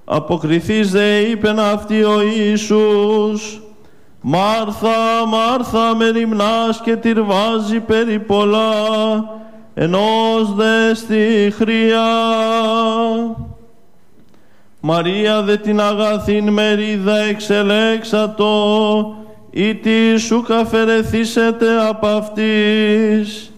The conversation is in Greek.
Αποκριθείς δε είπεν αυτή ο Ιησούς, Μάρθα, Μάρθα, μεριμνάς και τυρβάζει περί πολλά, ενός δε στη χρειά. Μαρία δε την αγαθήν μερίδα εξελέξατο, ή τι σου καφερεθήσετε απ' αυτής,